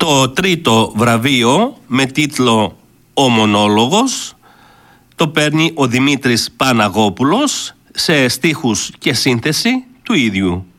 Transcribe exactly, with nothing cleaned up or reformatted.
Το τρίτο βραβείο με τίτλο «Ο Μονόλογος» το παίρνει ο Δημήτρης Παναγόπουλος σε στίχους και σύνθεση του ίδιου.